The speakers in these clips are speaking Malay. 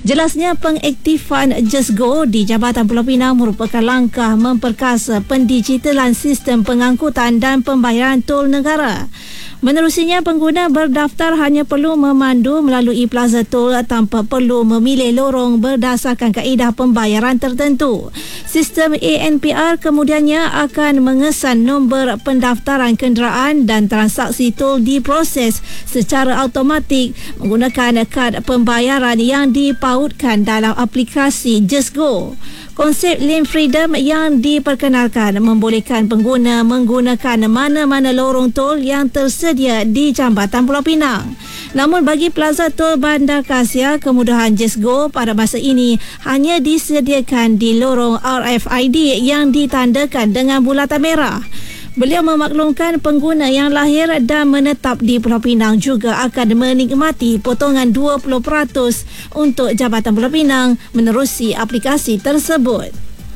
Jelasnya pengaktifan Just Go di Jabatan Pulau Pinang merupakan langkah memperkasa pendigitalan sistem pengangkutan dan pembayaran tol negara. Menerusinya, pengguna berdaftar hanya perlu memandu melalui plaza tol tanpa perlu memilih lorong berdasarkan kaedah pembayaran tertentu. Sistem ANPR kemudiannya akan mengesan nombor pendaftaran kenderaan dan transaksi tol diproses secara automatik menggunakan kad pembayaran yang dipautkan dalam aplikasi Just Go. Konsep Lane Freedom yang diperkenalkan membolehkan pengguna menggunakan mana-mana lorong tol yang tersedia di Jambatan Pulau Pinang. Namun bagi Plaza Tol Bandar Kasia, kemudahan Just Go pada masa ini hanya disediakan di lorong RFID yang ditandakan dengan bulatan merah. Beliau memaklumkan pengguna yang lahir dan menetap di Pulau Pinang juga akan menikmati potongan 20% untuk Jabatan Pulau Pinang menerusi aplikasi tersebut.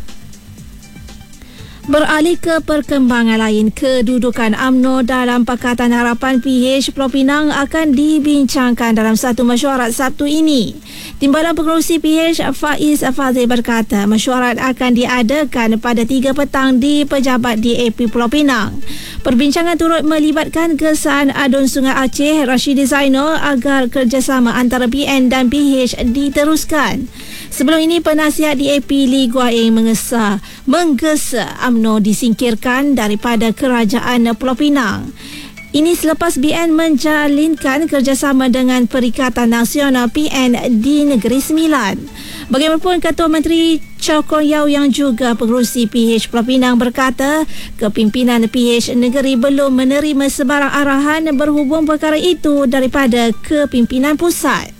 Beralih ke perkembangan lain, kedudukan UMNO dalam Pakatan Harapan PH Pulau Pinang akan dibincangkan dalam satu mesyuarat Sabtu ini. Timbalan Pengerusi PH Faiz Fazil berkata mesyuarat akan diadakan pada 3 petang di Pejabat DAP Pulau Pinang. Perbincangan turut melibatkan Kesan Adun Sungai Aceh Rashidi Zainal agar kerjasama antara PN dan PH diteruskan. Sebelum ini, penasihat DAP Lee Guaing menggesa UMNO disingkirkan daripada Kerajaan Pulau Pinang. Ini selepas BN menjalinkan kerjasama dengan Perikatan Nasional PN di Negeri Sembilan. Bagaimanapun, Ketua Menteri Chow Kon Yeow yang juga pengerusi PH Pulau Pinang berkata kepimpinan PH negeri belum menerima sebarang arahan berhubung perkara itu daripada kepimpinan pusat.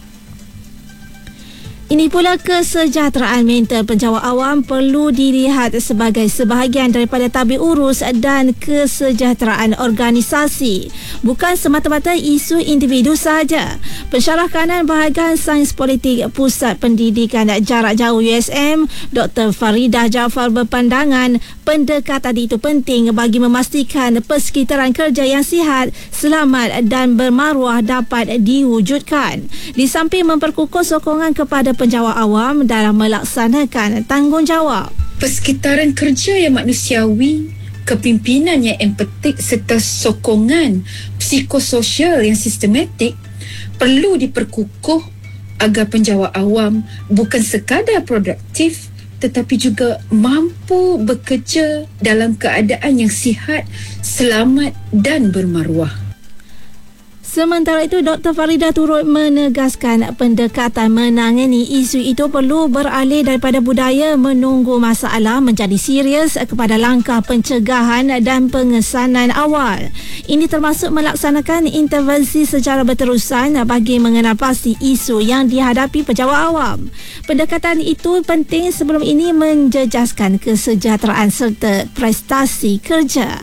Ini pula, kesejahteraan mental penjawat awam perlu dilihat sebagai sebahagian daripada tabir urus dan kesejahteraan organisasi, bukan semata-mata isu individu sahaja. Pensyarah kanan bahagian Sains Politik Pusat Pendidikan Jarak Jauh USM, Dr. Faridah Jaafar berpandangan pendekatan itu penting bagi memastikan persekitaran kerja yang sihat, selamat dan bermaruah dapat diwujudkan. Di samping memperkukuh sokongan kepada penjawat awam dalam melaksanakan tanggungjawab. Persekitaran kerja yang manusiawi, kepimpinan yang empatik serta sokongan psikososial yang sistematik perlu diperkukuh agar penjawat awam bukan sekadar produktif tetapi juga mampu bekerja dalam keadaan yang sihat, selamat dan bermaruah. Sementara itu, Dr. Faridah turut menegaskan pendekatan menangani isu itu perlu beralih daripada budaya menunggu masalah menjadi serius kepada langkah pencegahan dan pengesanan awal. Ini termasuk melaksanakan intervensi secara berterusan bagi mengenal pasti isu yang dihadapi pejabat awam. Pendekatan itu penting sebelum ini menjejaskan kesejahteraan serta prestasi kerja.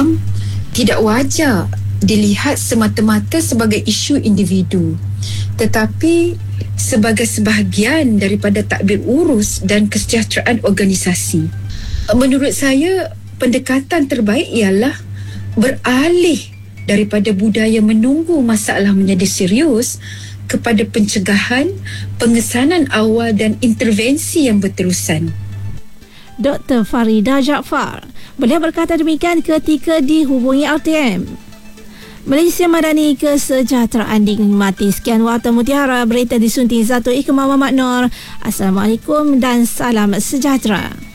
Tidak wajar dilihat semata-mata sebagai isu individu, tetapi sebagai sebahagian daripada tadbir urus dan kesejahteraan organisasi. Menurut saya, pendekatan terbaik ialah beralih daripada budaya menunggu masalah menjadi serius kepada pencegahan, pengesanan awal dan intervensi yang berterusan. Dr. Faridah Jaafar. Beliau berkata demikian ketika dihubungi RTM. Malaysia Madani, kesejahteraan dinikmati. Sekian Warta Mutiara, berita disunting Zatu Ikmal Muhammad Noor. Assalamualaikum dan salam sejahtera.